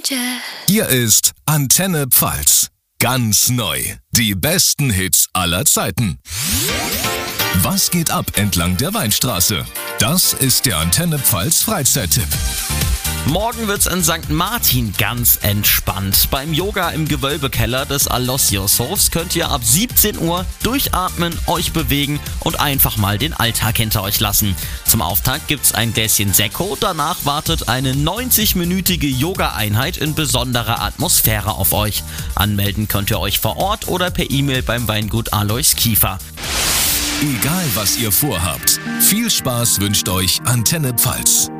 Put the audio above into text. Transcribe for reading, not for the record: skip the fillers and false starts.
Hier ist Antenne Pfalz. Ganz neu. Die besten Hits aller Zeiten. Was geht ab entlang der Weinstraße? Das ist der Antenne Pfalz Freizeit-Tipp. Morgen wird's in St. Martin ganz entspannt. Beim Yoga im Gewölbekeller des Aloysiushofs könnt ihr ab 17 Uhr durchatmen, euch bewegen und einfach mal den Alltag hinter euch lassen. Zum Auftakt gibt's ein Gläschen Sekko, danach wartet eine 90-minütige Yoga-Einheit in besonderer Atmosphäre auf euch. Anmelden könnt ihr euch vor Ort oder per E-Mail beim Weingut Alois Kiefer. Egal was ihr vorhabt, viel Spaß wünscht euch Antenne Pfalz.